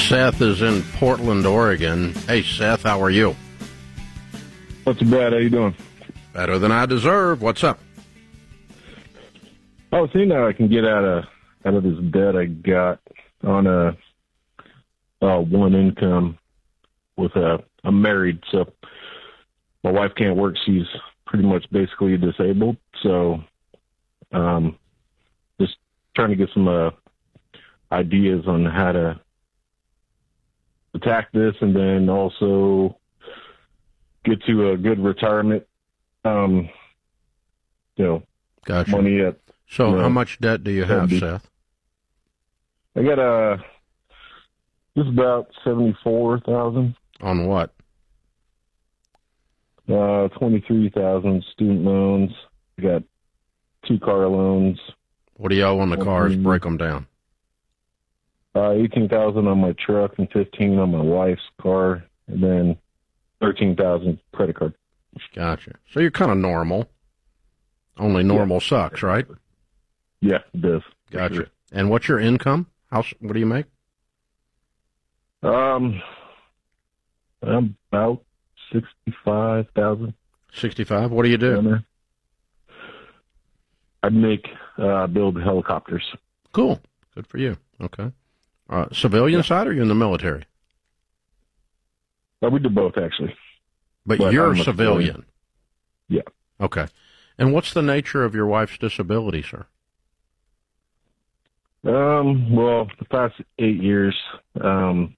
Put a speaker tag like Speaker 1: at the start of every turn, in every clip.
Speaker 1: Seth is in Portland, Oregon. Hey, Seth, how are you?
Speaker 2: Not too bad. How you doing?
Speaker 1: Better than I deserve. What's up?
Speaker 2: I was seeing how I can get out of this debt I got on a one income with I'm married, so my wife can't work. She's pretty much basically disabled. So just trying to get some ideas on how to attack this, and then also get to a good retirement.
Speaker 1: Gotcha.
Speaker 2: Money at.
Speaker 1: So how much debt do you have, Seth?
Speaker 2: I got just about $74,000.
Speaker 1: On what?
Speaker 2: 23,000 student loans. I got 2 car loans.
Speaker 1: What do you owe on the cars? Break them down.
Speaker 2: 18,000 on my truck and 15 on my wife's car, and then 13,000 credit card.
Speaker 1: Gotcha. So you're kind of normal. Only normal sucks, right?
Speaker 2: Yeah, it does.
Speaker 1: Gotcha.
Speaker 2: Sure.
Speaker 1: And what's your income? What do you make?
Speaker 2: I'm about 65,000.
Speaker 1: 65. What do you do?
Speaker 2: I'd build helicopters.
Speaker 1: Cool. Good for you. Okay. Civilian side, or you in the military?
Speaker 2: We do both, actually.
Speaker 1: But you're a civilian.
Speaker 2: Yeah.
Speaker 1: Okay. And what's the nature of your wife's disability, sir?
Speaker 2: Well, the past 8 years, been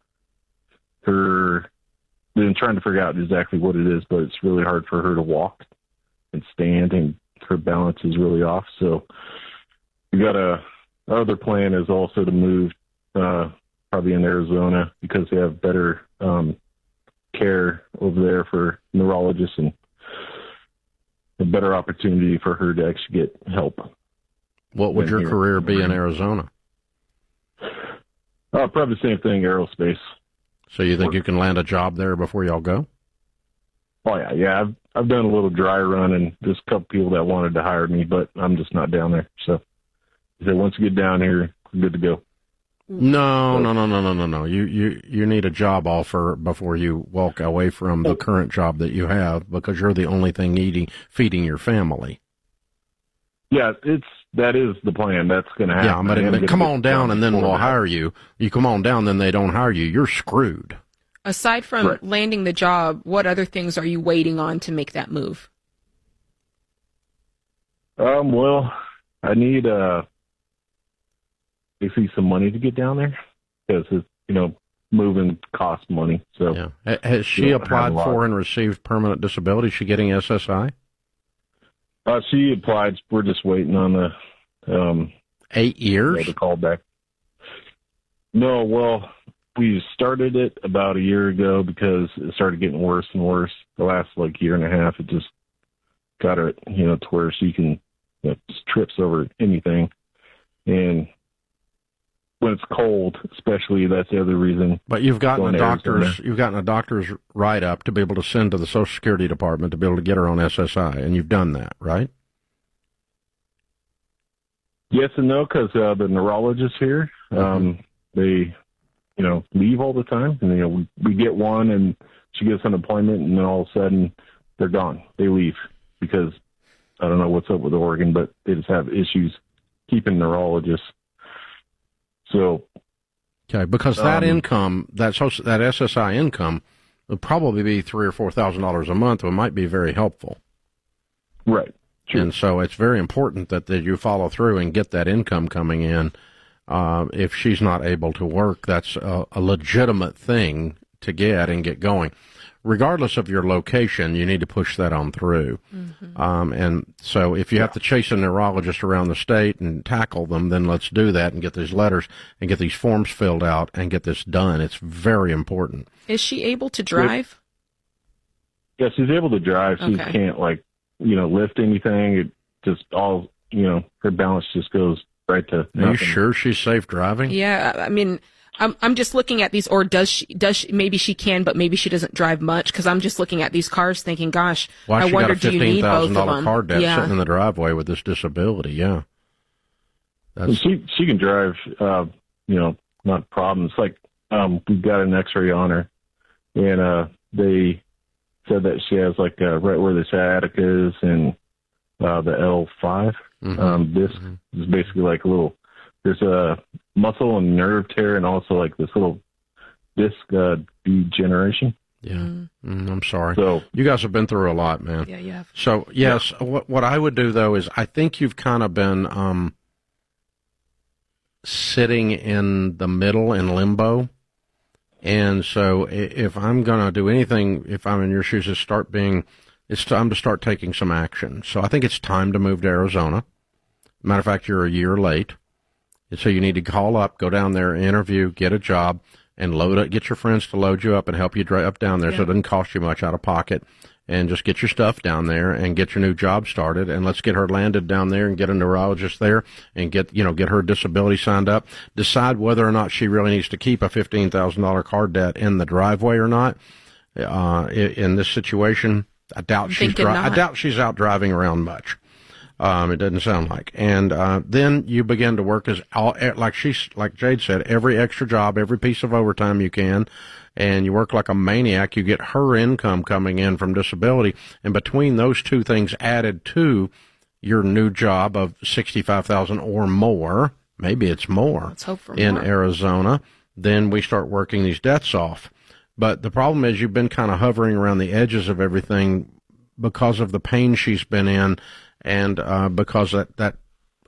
Speaker 2: trying to figure out exactly what it is, but it's really hard for her to walk and stand, and her balance is really off. So we got our other plan is also to move, probably in Arizona, because they have better care over there for neurologists, and a better opportunity for her to actually get help.
Speaker 1: What would your career be in Arizona?
Speaker 2: Probably the same thing, aerospace.
Speaker 1: So you think you can land a job there before y'all go?
Speaker 2: Oh, yeah. I've done a little dry run, and there's a couple people that wanted to hire me, but I'm just not down there. So he said, once you get down here, we're good to go.
Speaker 1: No. You need a job offer before you walk away from the current job that you have, because you're the only thing feeding your family.
Speaker 2: Yeah, that is the plan. That's going to happen.
Speaker 1: Yeah, but come on down and then we'll hire you. You come on down, then they don't hire you. You're screwed.
Speaker 3: Aside from landing the job, what other things are you waiting on to make that move?
Speaker 2: Well, I need basically some money to get down there, because moving costs money. So
Speaker 1: yeah. Has she applied for and received permanent disability? Is she getting SSI?
Speaker 2: She applied. We're just waiting on the
Speaker 1: 8 years.
Speaker 2: The call back. No, well, we started it about a year ago because it started getting worse and worse. The last year and a half, it just got it, to where she can just trips over anything, and when it's cold, especially, that's the other reason.
Speaker 1: But you've gotten a doctor's write-up to be able to send to the Social Security Department to be able to get her on SSI, and you've done that, right?
Speaker 2: Yes and no, because the neurologists here, they, leave all the time, and we get one, and she gets an appointment, and then all of a sudden they're gone. They leave because I don't know what's up with Oregon, but they just have issues keeping neurologists. So,
Speaker 1: okay, because that income, that SSI income, would probably be $3,000 or $4,000 a month. It might be very helpful,
Speaker 2: right? True.
Speaker 1: And so it's very important that you follow through and get that income coming in. If she's not able to work, that's a legitimate thing to get and get going. Regardless of your location, you need to push that on through. Mm-hmm. And so if you have to chase a neurologist around the state and tackle them, then let's do that and get these letters and get these forms filled out and get this done. It's very important.
Speaker 3: Is she able to drive?
Speaker 2: Yeah, she's able to drive. She can't, lift anything. It just all, her balance just goes right to nothing.
Speaker 1: Are you sure she's safe driving?
Speaker 3: Yeah, I mean, I'm just looking at these, or does she, maybe she can, but maybe she doesn't drive much, because I'm just looking at these cars thinking, gosh, I wonder, do you need both of them?
Speaker 1: $15,000 car debt sitting in the driveway with this disability,
Speaker 2: She can drive, not a problem. It's like we got an X-ray on her, and they said that she has like right where the sciatica is and the L5 disc is basically like a little. There's a muscle and nerve tear, and also like this little disc degeneration.
Speaker 1: Yeah, I'm sorry.
Speaker 2: So
Speaker 1: you guys have been through a lot, man.
Speaker 3: Yeah, yeah.
Speaker 1: So yes, what I would do though is I think you've kind of been sitting in the middle in limbo. And so if I'm going to do anything, if I'm in your shoes, it's time to start taking some action. So I think it's time to move to Arizona. Matter of fact, you're a year late. And so you need to call up, go down there, interview, get a job, and get your friends to load you up and help you drive up down there so it doesn't cost you much out of pocket. And just get your stuff down there and get your new job started, and let's get her landed down there and get a neurologist there and get her disability signed up. Decide whether or not she really needs to keep a $15,000 car debt in the driveway or not. In this situation, I doubt she's out driving around much. It doesn't sound like. And then you begin to work like Jade said, every extra job, every piece of overtime you can. And you work like a maniac, you get her income coming in from disability, and between those two things added to your new job of $65,000 or more, maybe it's more,
Speaker 3: let's hope for
Speaker 1: in
Speaker 3: more.
Speaker 1: Arizona, then we start working these debts off. But the problem is you've been kind of hovering around the edges of everything because of the pain she's been in, and because that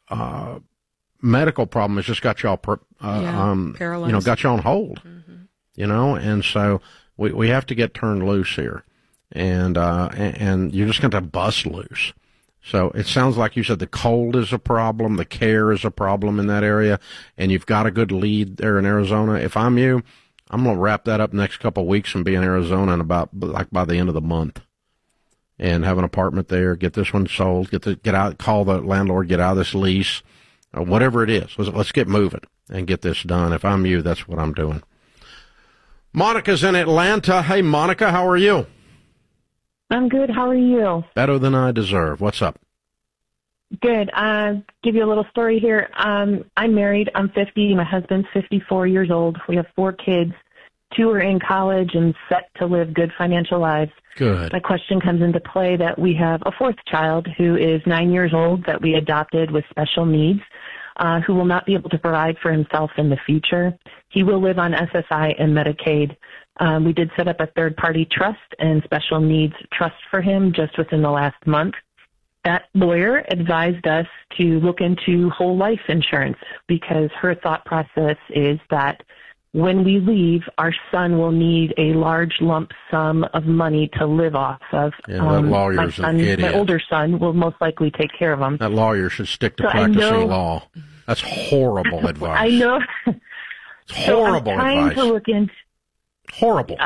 Speaker 1: medical problem has just got y'all
Speaker 3: paralyzed.
Speaker 1: Got you on hold. And so we have to get turned loose here, and you're just going to bust loose. So it sounds like you said the cold is a problem, the care is a problem in that area, and you've got a good lead there in Arizona. If I'm you, I'm going to wrap that up next couple of weeks and be in Arizona in about by the end of the month, and have an apartment there, get this one sold, get out, call the landlord, get out of this lease, whatever it is. Let's get moving and get this done. If I'm you, that's what I'm doing. Monica's in Atlanta. Hey, Monica, how are you?
Speaker 4: I'm good. How are you?
Speaker 1: Better than I deserve. What's up?
Speaker 4: Good. Give you a little story here. I'm married. I'm 50. My husband's 54 years old. We have 4 kids. 2 are in college and set to live good financial lives.
Speaker 1: Good.
Speaker 4: My question comes into play that we have a 4th child who is 9 years old that we adopted with special needs. Who will not be able to provide for himself in the future. He will live on SSI and Medicaid. We did set up a third-party trust and special needs trust for him just within the last month. That lawyer advised us to look into whole life insurance because her thought process is that when we leave, our son will need a large lump sum of money to live off of.
Speaker 1: Yeah, that lawyer's an idiot.
Speaker 4: My older son will most likely take care of him.
Speaker 1: That lawyer should stick to practicing law. That's horrible advice.
Speaker 4: I know.
Speaker 1: It's horrible
Speaker 4: I'm trying
Speaker 1: advice.
Speaker 4: To look into.
Speaker 1: Horrible.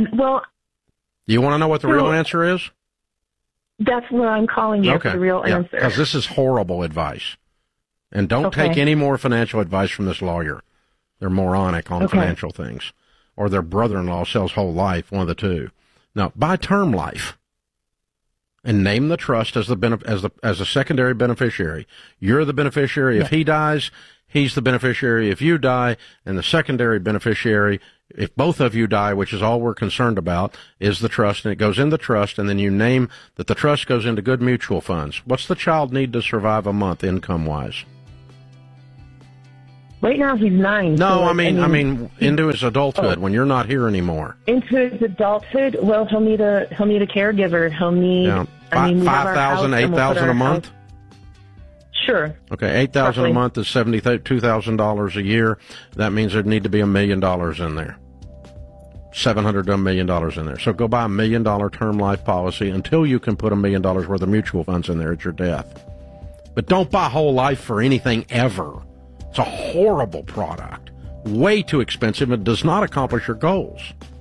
Speaker 1: You want to know what the real answer is?
Speaker 4: That's what I'm calling you for the real answer.
Speaker 1: Because this is horrible advice. And don't take any more financial advice from this lawyer. They're moronic on financial things. Or their brother-in-law sells whole life, one of the two. Now, buy term life and name the trust as a secondary beneficiary. You're the beneficiary if he dies. He's the beneficiary if you die. And the secondary beneficiary, if both of you die, which is all we're concerned about, is the trust. And it goes in the trust, and then you name that the trust goes into good mutual funds. What's the child need to survive a month income-wise?
Speaker 4: Right now he's 9.
Speaker 1: No, so I mean into his adulthood when you're not here anymore.
Speaker 4: Into his adulthood, well, he'll need a caregiver. He'll need
Speaker 1: $5,000, $8,000 a month.
Speaker 4: Sure.
Speaker 1: Okay, $8,000 a month is $72,000 a year. That means there'd need to be $1 million in there. $700 to $1 million in there. So go buy $1 million term life policy until you can put $1 million worth of mutual funds in there at your death. But don't buy whole life for anything ever. It's a horrible product. Way too expensive and does not accomplish your goals.